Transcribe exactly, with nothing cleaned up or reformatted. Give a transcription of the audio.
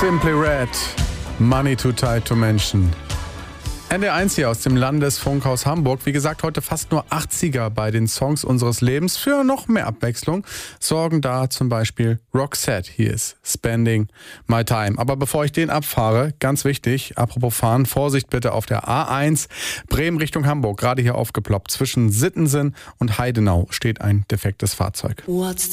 Simply Red, Money Too Tight to Mention. N D R eins hier aus dem Landesfunkhaus Hamburg. Wie gesagt, heute fast nur achtziger bei den Songs unseres Lebens. Für noch mehr Abwechslung sorgen da zum Beispiel Roxette. Hier ist Spending My Time. Aber bevor ich den abfahre, ganz wichtig, apropos fahren, Vorsicht bitte auf der A eins, Bremen Richtung Hamburg, gerade hier aufgeploppt. Zwischen Sittensen und Heidenau steht ein defektes Fahrzeug. What's